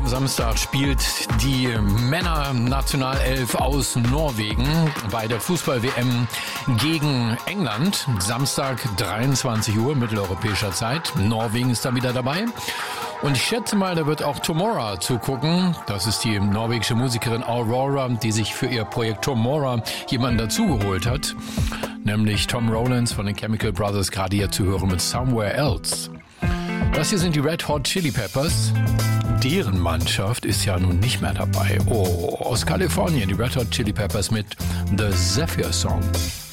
Am Samstag spielt die Männer-Nationalelf aus Norwegen bei der Fußball-WM gegen England. Samstag 23 Uhr mitteleuropäischer Zeit. Norwegen ist da wieder dabei. Und ich schätze mal, da wird auch Tomorrow zugucken. Das ist die norwegische Musikerin Aurora, die sich für ihr Projekt Tomorrow jemanden dazugeholt hat. Nämlich Tom Rowlands von den Chemical Brothers, gerade hier zu hören mit Somewhere Else. Das hier sind die Red Hot Chili Peppers. Deren Mannschaft ist ja nun nicht mehr dabei. Oh, aus Kalifornien, die Red Hot Chili Peppers mit The Zephyr Song.